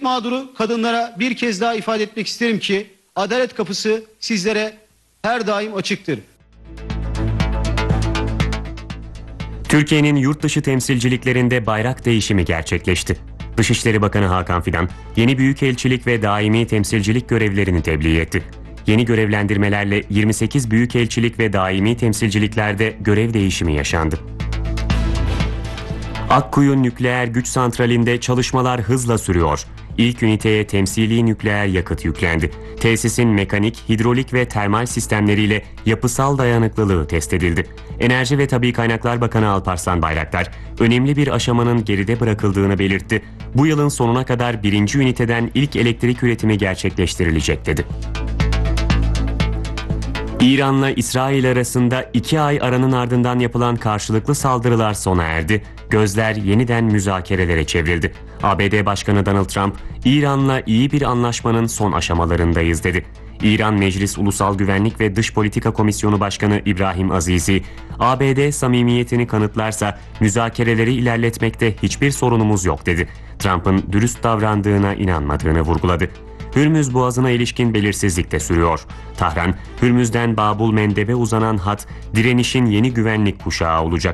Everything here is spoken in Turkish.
mağduru kadınlara bir kez daha ifade etmek isterim ki adalet kapısı sizlere her daim açıktır. Türkiye'nin yurt dışı temsilciliklerinde bayrak değişimi gerçekleşti. Dışişleri Bakanı Hakan Fidan, yeni büyükelçilik ve daimi temsilcilik görevlerini tebliğ etti. Yeni görevlendirmelerle 28 büyükelçilik ve daimi temsilciliklerde görev değişimi yaşandı. Akkuyu Nükleer Güç Santrali'nde çalışmalar hızla sürüyor. İlk üniteye temsili nükleer yakıt yüklendi. Tesisin mekanik, hidrolik ve termal sistemleriyle yapısal dayanıklılığı test edildi. Enerji ve Tabii Kaynaklar Bakanı Alparslan Bayraktar, önemli bir aşamanın geride bırakıldığını belirtti. Bu yılın sonuna kadar birinci üniteden ilk elektrik üretimi gerçekleştirilecek dedi. İran'la İsrail arasında 2 ay aranın ardından yapılan karşılıklı saldırılar sona erdi. Gözler yeniden müzakerelere çevrildi. ABD Başkanı Donald Trump, İran'la iyi bir anlaşmanın son aşamalarındayız dedi. İran Meclis Ulusal Güvenlik ve Dış Politika Komisyonu Başkanı İbrahim Azizi, ABD samimiyetini kanıtlarsa müzakereleri ilerletmekte hiçbir sorunumuz yok dedi. Trump'ın dürüst davrandığına inanmadığını vurguladı. Hürmüz Boğazı'na ilişkin belirsizlik de sürüyor. Tahran, Hürmüz'den Babul Mendeb'e uzanan hat, direnişin yeni güvenlik kuşağı olacak.